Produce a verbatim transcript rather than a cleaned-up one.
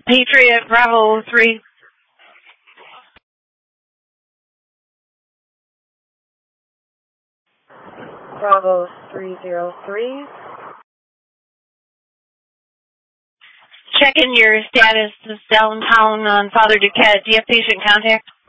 Patriot, Bravo three. Bravo three zero three. Check in your status. This is downtown on Father Duquette. Do you have patient contact?